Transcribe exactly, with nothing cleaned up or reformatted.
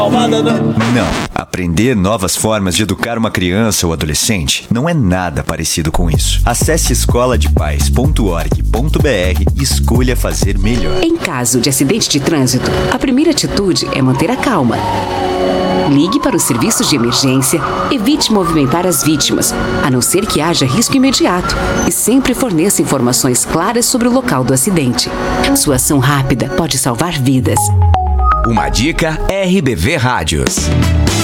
Não. Aprender novas formas de educar uma criança ou adolescente não é nada parecido com isso. Acesse escola de pais ponto org ponto br e escolha fazer melhor. Em caso de acidente de trânsito, a primeira atitude é manter a calma. Ligue para os serviços de emergência, evite movimentar as vítimas, a não ser que haja risco imediato, e sempre forneça informações claras sobre o local do acidente. Sua ação rápida pode salvar vidas. Uma dica R B V Rádios.